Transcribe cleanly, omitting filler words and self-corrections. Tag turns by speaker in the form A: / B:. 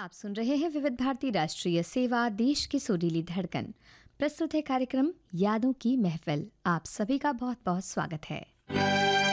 A: आप सुन रहे हैं विविध भारती राष्ट्रीय सेवा, देश की सुरीली धड़कन। प्रस्तुत है कार्यक्रम यादों की महफिल। आप सभी का बहुत बहुत स्वागत है।